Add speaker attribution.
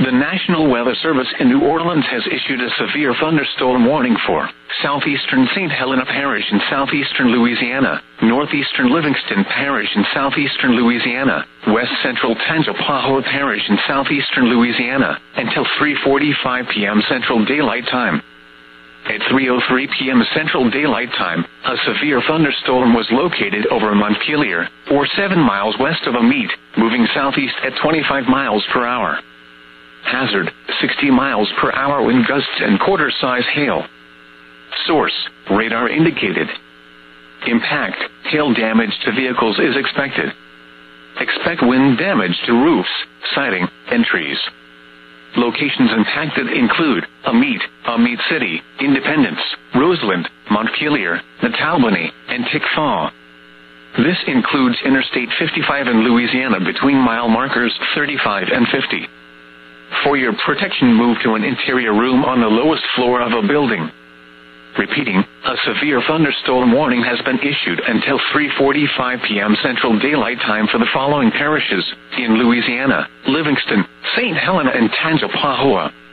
Speaker 1: The National Weather Service in New Orleans has issued a severe thunderstorm warning for southeastern St. Helena Parish in southeastern Louisiana, northeastern Livingston Parish in southeastern Louisiana, west central Tangipahoa Parish in southeastern Louisiana, until 3:45 p.m. Central Daylight Time. At 3:03 p.m. Central Daylight Time, a severe thunderstorm was located over Montpelier, or 7 miles west of Amite, moving southeast at 25 miles per hour. Hazard, 60 miles per hour wind gusts and quarter-size hail. Source, radar indicated. Impact, hail damage to vehicles is expected. Expect wind damage to roofs, siding, and trees. Locations impacted include Amite, Amite City, Independence, Roseland, Montpelier, Natalbany, and Tickfaw. This includes Interstate 55 in Louisiana between mile markers 35 and 50. For your protection, move to an interior room on the lowest floor of a building. Repeating, a severe thunderstorm warning has been issued until 3:45 p.m. Central Daylight Time for the following parishes in Louisiana: Livingston, St. Helena, and Tangipahoa.